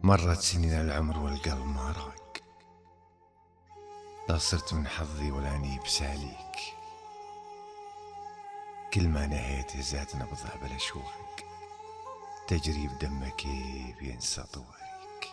مرت سنين العمر والقلب ما راق، لا صرت من حظي ولا اني بساليك. كل ما نهيت زاد نبضها بالاشواق، تجري بدمك كيف ينسى طواريك.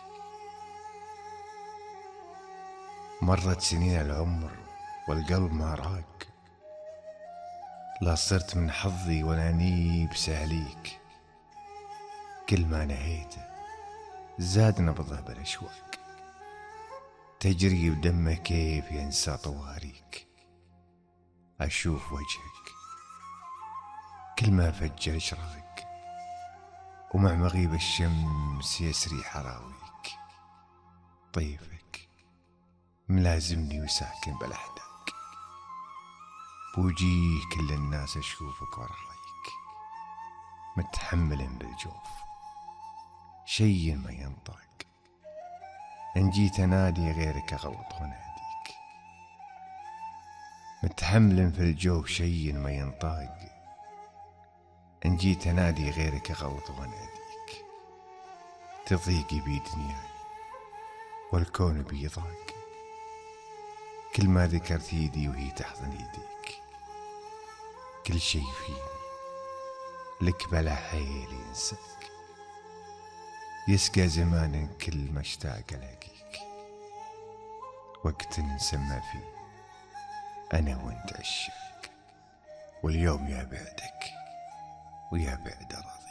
مرت سنين العمر والقلب ما راق، لا صرت من حظي ولا اني بساليك. كل ما نهيته زاد نبضه بالاشواق، تجري بدمه كيف ينسى طواريك. أشوف وجهك كل ما فجر إشراق، ومع مغيب الشمس يسري حراويك. طيفك ملازمني وساكن بالأحداق، بوجيه كل الناس أشوفك ورايك. متحمل بالجوف شي ما ينطق، إن جيت أنادي غيرك أغلط وناديك. متحمل في الجوف شي ما ينطق، إن جيت أنادي غيرك أغلط وناديك. تضيقي بي دنياي والكون بيضاق، كل ما ذكرت يدي وهي تحضن يديك. كل شي فيني لك بلا حيل ينساك، يسقى زمان كل ما اشتاق الاقيك. وقت نسمى فيه انا وانت عشاق، واليوم يا بعدك ويا بعد راضي.